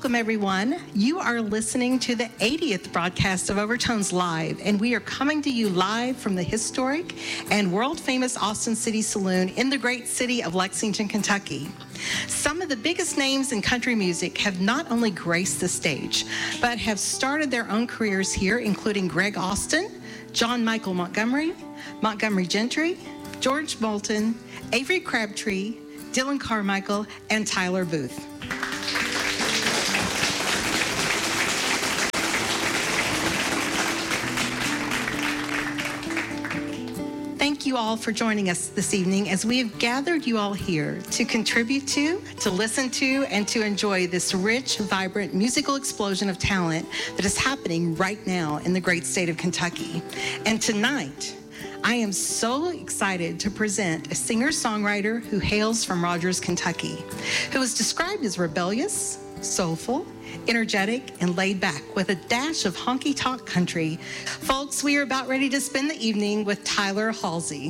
Welcome, everyone. You are listening to the 80th broadcast of Overtones Live, and we are coming to you live from the historic and world-famous Austin City Saloon in the great city of Lexington, Kentucky. Some of the biggest names in country music have not only graced the stage, but have started their own careers here, including Greg Austin, John Michael Montgomery, Montgomery Gentry, George Moulton, Avery Crabtree, Dylan Carmichael, and Tyler Booth. Thank you all for joining us this evening as we have gathered you all here to contribute to listen to, and to enjoy this rich, vibrant musical explosion of talent that is happening right now in the great state of Kentucky. And tonight, I am so excited to present a singer-songwriter who hails from Rogers, Kentucky, who is described as rebellious, soulful, energetic, and laid back with a dash of honky-tonk country. Folks, we are about ready to spend the evening with Tyler Halsey.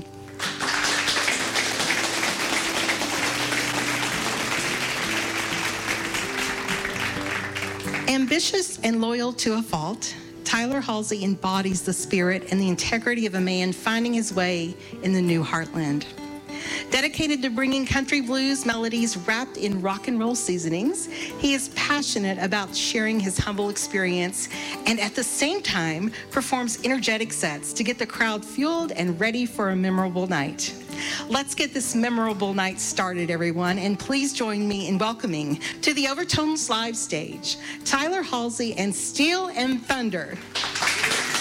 Ambitious and loyal to a fault, Tyler Halsey embodies the spirit and the integrity of a man finding his way in the new heartland. Dedicated to bringing country blues melodies wrapped in rock and roll seasonings, he is passionate about sharing his humble experience and at the same time performs energetic sets to get the crowd fueled and ready for a memorable night. Let's get this memorable night started, everyone, and please join me in welcoming to the Overtones Live stage, Tyler Halsey and Steel and Thunder.